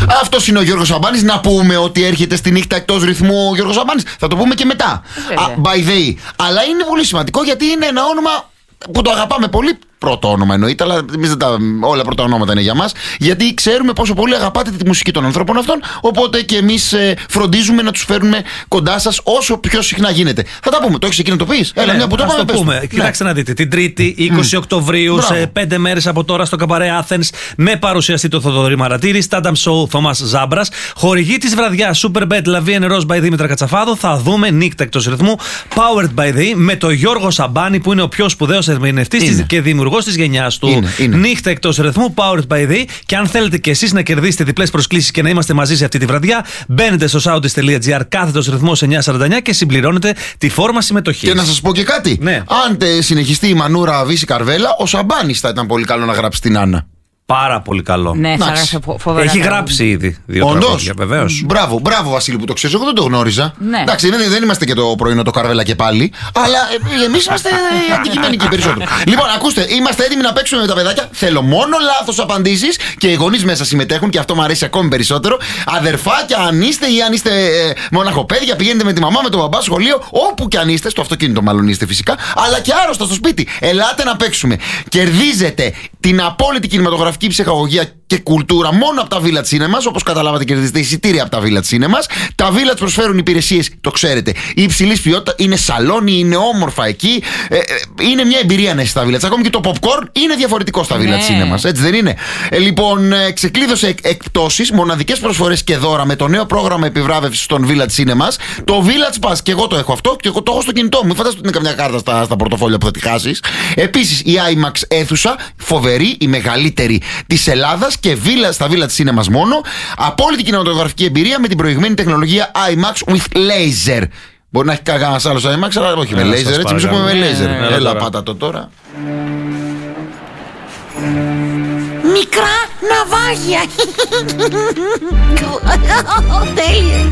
Αυτός είναι ο Γιώργος Σαμπάνης. Να πούμε ότι έρχεται στη νύχτα εκτός ρυθμού ο Γιώργος Σαμπάνης. Θα το πούμε και μετά. By the way. Αλλά είναι πολύ σημαντικό γιατί είναι ένα όνομα που το αγαπάμε πολύ. Πρώτο όνομα εννοείται, αλλά εμείς όλα πρώτα ονόματα είναι για μας. Γιατί ξέρουμε πόσο πολύ αγαπάτε τη μουσική των ανθρώπων αυτών. Οπότε και εμείς φροντίζουμε να τους φέρνουμε κοντά σας όσο πιο συχνά γίνεται. Θα τα πούμε. Το έχεις εκεί να το πεις? Έλα, μια που το πάμε. Πούμε. Κοιτάξτε να δείτε. Την Τρίτη, 20 Οκτωβρίου, σε 5 μέρες από τώρα στο Καμπαρέ Athens, με παρουσιαστή το Θοδωρή Μαρατήρη, Stand-up show Θωμάς Ζάμπρας. Χορηγή της βραδιάς Superbet Λαβία Νερός by Δήμητρα Κατσαφάδο. Θα δούμε νύχτα εκτός ρυθμού Powered by the με το Γιώργο Σαμπάνη που είναι ο πιο σπουδαίος ερμηνευτής και δημιουργός της γενιάς του. Νύχτα εκτός ρυθμού Powered by the. Και αν θέλετε και εσείς να κερδίσετε διπλές προσκλήσεις και να είμαστε μαζί σε αυτή τη βραδιά, μπαίνετε στο soundis.gr κάθετος ρυθμός 949 και συμπληρώνετε τη φόρμα συμμετοχής. Και να σας πω και κάτι. Ναι. Αν συνεχιστεί η μανούρα Βύση Καρβέλα, ο Σαμπάνης θα ήταν πολύ καλό να γράψει την Άννα. Πάρα πολύ καλό. Ναι, θα γράφει φοβερά. Έχει γράψει ήδη 2 τραγούδια, βεβαίως. Μπράβο, Βασίλη, που το ξέρεις. Εγώ δεν το γνώριζα. Ναι. Εντάξει, δεν είμαστε και το πρωινό το Καρβέλα και πάλι. Αλλά εμείς είμαστε αντικειμενικοί περισσότερο. Λοιπόν, ακούστε, είμαστε έτοιμοι να παίξουμε με τα παιδάκια. Θέλω μόνο λάθος απαντήσεις και οι γονείς μέσα συμμετέχουν και αυτό μου αρέσει ακόμη περισσότερο. Αδερφάκια, αν είστε ή αν είστε μοναχοπαίδια, πηγαίνετε με τη μαμά, με τον μπαμπά σχολείο, όπου και αν είστε, στο αυτοκίνητο μάλλον είστε φυσικά, αλλά και άρρωστα στο σπίτι. Ελάτε να παίξουμε. Κερδίζετε την απόλυτη κινηματογραφική ψυχαγωγία και κουλτούρα μόνο από τα Village Cinemas. Όπως καταλάβατε, κερδίζετε εισιτήρια από τα Village Cinemas. Τα Village προσφέρουν υπηρεσίες, το ξέρετε, υψηλής ποιότητα. Είναι σαλόνι, είναι όμορφα εκεί. Είναι μια εμπειρία να είσαι στα Village. Ακόμη και το popcorn είναι διαφορετικό στα Village Cinemas. Έτσι δεν είναι? Λοιπόν, ξεκλείδωσε εκπτώσεις, μοναδικές προσφορές και δώρα με το νέο πρόγραμμα επιβράβευσης των Village Cinemas. Το Village Pass, και εγώ το έχω αυτό και εγώ το έχω στο κινητό μου. Φαντάζομαι ότι είναι καμιά κάρτα στα πορτοφόλια που θα τη χάσεις. Επίσης, η IMAX αίθουσα, φοβερή, η μεγαλύτερη της Ελλάδας και στα Village Cinemas μόνο. Απόλυτη κινηματογραφική εμπειρία με την προηγμένη τεχνολογία IMAX with laser. Μπορεί να έχει κανένα άλλο IMAX, αλλά όχι με laser. Έτσι, εμείς έχουμε με laser. Έλα, πάτα το τώρα. Μικρά ναυάγια. Τέλεια.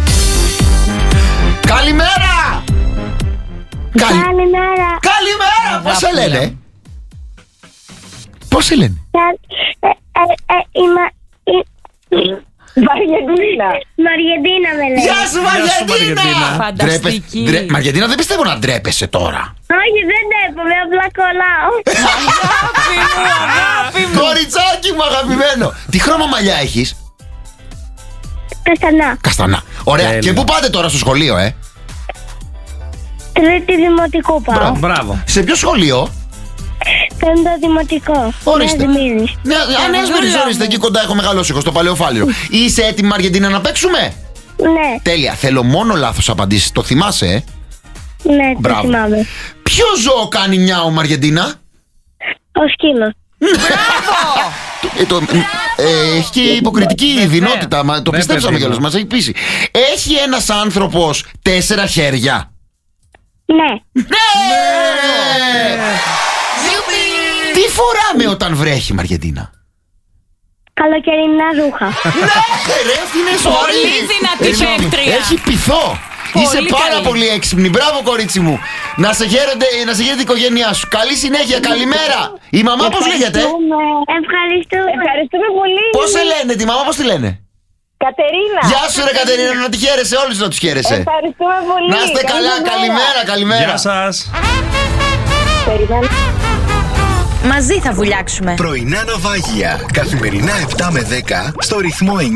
Καλημέρα! Καλημέρα! Πώς σε λένε? Πώς σε λένε? Μαριεντίνα με λέει. Γεια σου Μαριεντίνα! Φανταστική. Μαριεντίνα, δεν πιστεύω να ντρέπεσαι τώρα. Όχι, δεν ντρέπομαι, απλά κολλάω. Αγάπη μου. Κοριτσάκι μου αγαπημένο. Τι χρώμα μαλλιά έχεις? Καστανά. Ωραία. Τέλεια. Και πού πάτε τώρα στο σχολείο, Τρίτη δημοτικού πάω. Μπράβο. Σε ποιο σχολείο? Πέμπτο δημοτικό. Ορίστε. Νέας Δημήνης. Νέας Δημήνης, ορίστε, εκεί κοντά έχω μεγαλώσει, στο Παλαιοφάλιο. Είσαι έτοιμη, Αργεντίνα, να παίξουμε? Ναι, Τέλεια. Θέλω μόνο λάθος απαντήσεις. Το θυμάσαι, ναι, το Μπράβο. θυμάμαι. Ποιο ζώο κάνει μιάου, Αργεντίνα? Ο σκύλος. Έχει και υποκριτική δυνότητα. Το πιστέψαμε κιόλας, μας έχει πείσει. Έχει ένας άνθρωπος 4 χέρια? Ναι. Τι φοράμε όταν βρέχει, Μαργεντίνα? Καλοκαιρινά ρούχα. Ρε, είναι Πολύ δυνατή παίκτρια. Έχει πειθό. Είσαι πάρα καλή. πολύ έξυπνη. Μπράβο, κορίτσι μου. Να σε χαίρεται η οικογένειά σου. Καλή συνέχεια, καλημέρα. Η μαμά πώς λέγεται? Ευχαριστούμε πολύ. Πώς σε λένε, τη μαμά πώς τη λένε? Κατερίνα. Γεια σου, ρε Κατερίνα, να τη χαίρεσαι, όλους να τους χαίρεσαι. Ευχαριστούμε πολύ. Να είστε καλά, καλημέρα. Γεια σας. Μαζί θα βουλιάξουμε. Πρωινά ναυάγια. Καθημερινά 7 με 10 στο ρυθμό 9.